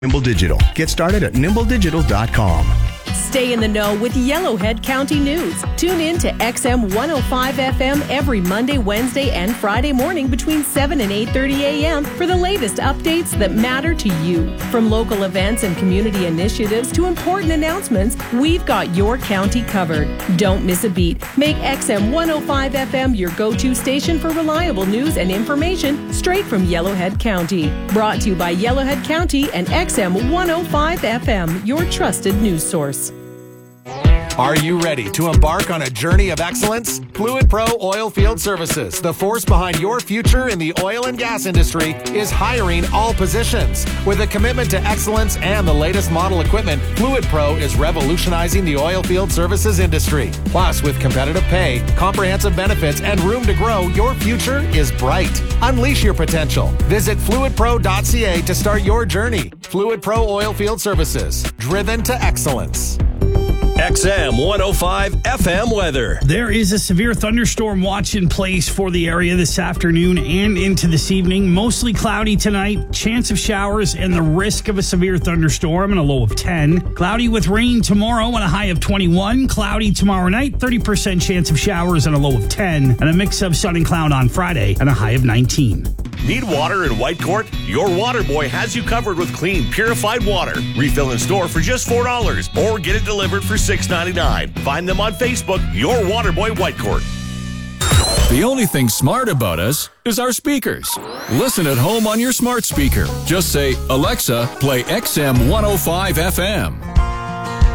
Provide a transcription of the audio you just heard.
Nimble Digital. Get started at nimbledigital.com. Stay in the know with Yellowhead County News. Tune in to XM 105 FM every Monday, Wednesday, and Friday morning between 7 and 8:30 a.m. for the latest updates that matter to you. From local events and community initiatives to important announcements, we've got your county covered. Don't miss a beat. Make XM 105 FM your go-to station for reliable news and information straight from Yellowhead County. Brought to you by Yellowhead County and XM 105 FM, your trusted news source. Are you ready to embark on a journey of excellence? Fluid Pro Oilfield Services, the force behind your future in the oil and gas industry, is hiring all positions. With a commitment to excellence and the latest model equipment, Fluid Pro is revolutionizing the oilfield services industry. Plus, with competitive pay, comprehensive benefits, and room to grow, your future is bright. Unleash your potential. Visit fluidpro.ca to start your journey. Fluid Pro Oilfield Services, driven to excellence. XM 105 FM weather. There is a severe thunderstorm watch in place for the area this afternoon and into this evening. Mostly cloudy tonight, chance of showers and the risk of a severe thunderstorm and a low of 10. Cloudy with rain tomorrow and a high of 21. Cloudy tomorrow night, 30% chance of showers and a low of 10. And a mix of sun and cloud on Friday and a high of 19. Need water in Whitecourt? Your water boy has you covered with clean, purified water. Refill in store for just $4 or get it delivered for $6.99. Find them on Facebook, Your Water Boy Whitecourt. The only thing smart about us is our speakers. Listen at home on your smart speaker. Just say, Alexa, play XM 105 FM.